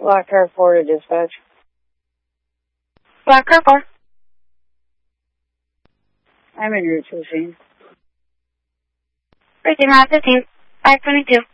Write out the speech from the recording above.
Black Car 4 to dispatch. Black Car 4. I'm in route to the scene. Route 15, 522.